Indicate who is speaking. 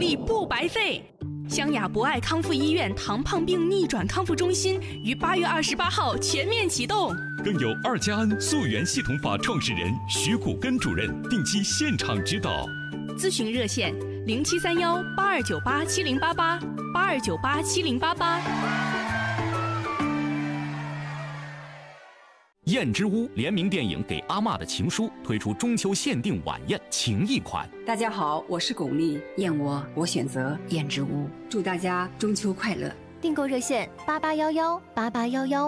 Speaker 1: 力不白费。湘雅博爱康复医院糖胖病逆转康复中心于8月28号全面启动，
Speaker 2: 更有2加 N 溯源系统法创始人徐谷根主任定期现场指导。
Speaker 1: 咨询热线07318298708882987088。
Speaker 3: 燕之屋联名电影《给阿嬷的情书》推出中秋限定晚宴情谊款。
Speaker 4: 大家好，我是巩俐，燕窝我选择燕之屋，祝大家中秋快乐。
Speaker 5: 订购热线88118811。